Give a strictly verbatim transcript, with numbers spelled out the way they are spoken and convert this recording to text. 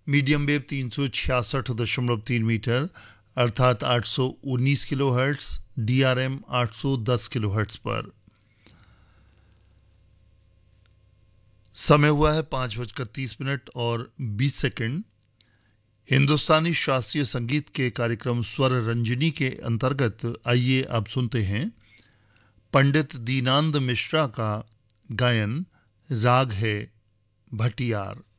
Medium wave तीन सौ छियासठ दशमलव तीन मीटर अर्थात आठ सौ उन्नीस kilo hertz, D R M आठ सौ दस किलो हर्ट्स पर। समय हुआ है पाँच बजकर तीस मिनट और बीस सेकंड। हिंदुस्तानी शास्त्रीय संगीत के कार्यक्रम स्वर रंजनी के अंतर्गत आइए अब सुनते हैं पंडित दीनानंद मिश्रा का गायन। राग है भटियार।